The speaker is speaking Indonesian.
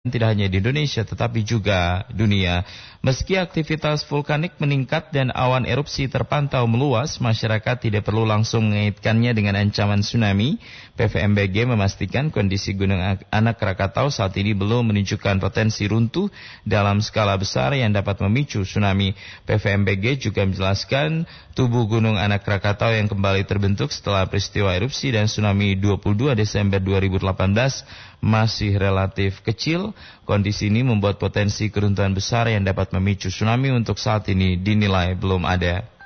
tidak hanya di Indonesia tetapi juga dunia. Meski aktivitas vulkanik meningkat dan awan erupsi terpantau meluas, masyarakat tidak perlu langsung mengaitkannya dengan ancaman tsunami. PVMBG memastikan kondisi Gunung Anak Krakatau saat ini belum menunjukkan potensi runtuh dalam skala besar yang dapat memicu tsunami. PVMBG juga menjelaskan tubuh Gunung Anak Krakatau yang kembali terbentuk setelah peristiwa erupsi dan tsunami 22 Desember 2018 masih relatif kecil. Kondisi ini membuat potensi keruntuhan besar yang dapat memicu tsunami untuk saat ini dinilai belum ada.